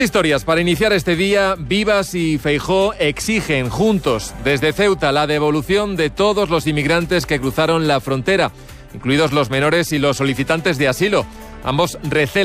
Historias para iniciar este día. Vivas y Feijóo exigen juntos desde Ceuta la devolución de todos los inmigrantes que cruzaron la frontera, incluidos los menores y los solicitantes de asilo. Ambos recelan